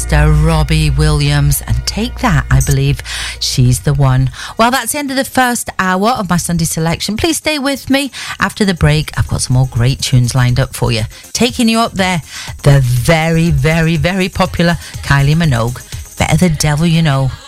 Mr. Robbie Williams, and Take That, I believe she's the one. Well, that's the end of the first hour of my Sunday selection. Please stay with me after the break. I've got some more great tunes lined up for you. Taking you up there, the very, very, very popular Kylie Minogue, Better the Devil You Know.